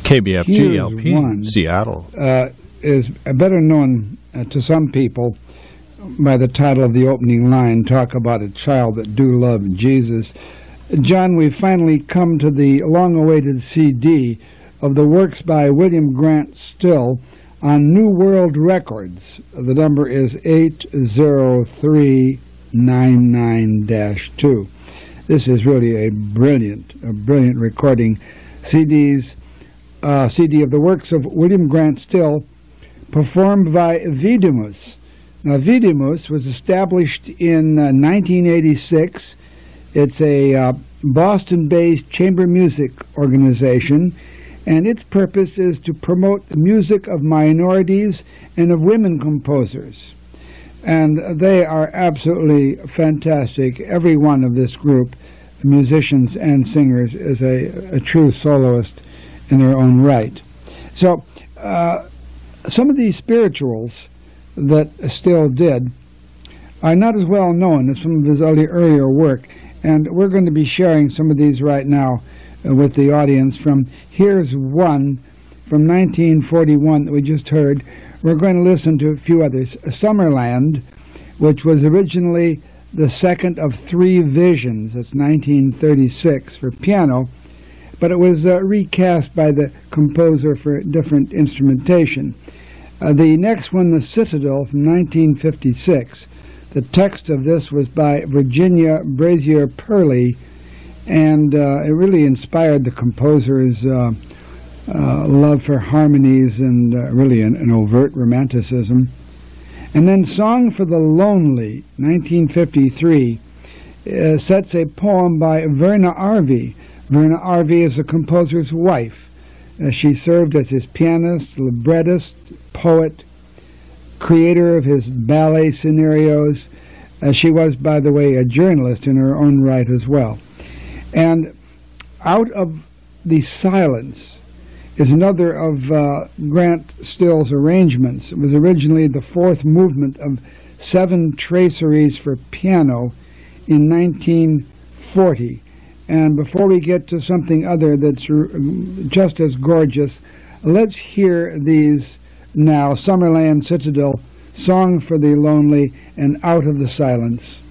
KBFG-LP, Seattle. Is better known to some people by the title of the opening line, Talk About a Child That Do Love Jesus. John, we've finally come to the long-awaited CD of the works by William Grant Still on New World Records. The number is 80399-2. This is really a brilliant recording. CD of the works of William Grant Still, performed by Vidimus. Now, Vidimus was established in 1986. It's a Boston-based chamber music organization, and its purpose is to promote the music of minorities and of women composers. And they are absolutely fantastic. Every one of this group, musicians and singers, is a true soloist in their own right. So, some of these spirituals that Still did are not as well known as some of his earlier work, and we're going to be sharing some of these right now with the audience. Here's one from 1941 that we just heard. We're going to listen to a few others. Summerland, which was originally the second of three visions. That's 1936 for piano, but it was recast by the composer for different instrumentation. The next one, The Citadel, from 1956. The text of this was by Virginia Brazier Purley, and it really inspired the composer's love for harmonies and really an overt romanticism. And then Song for the Lonely, 1953, sets a poem by Verna Arvey. Verna Arvey is the composer's wife. She served as his pianist, librettist, poet, creator of his ballet scenarios. She was, by the way, a journalist in her own right as well. And Out of the Silence is another of Grant Still's arrangements. It was originally the fourth movement of 7 traceries for piano in 1940. And before we get to something other that's just as gorgeous, let's hear these now: Summerland, Citadel, Song for the Lonely, and Out of the Silence.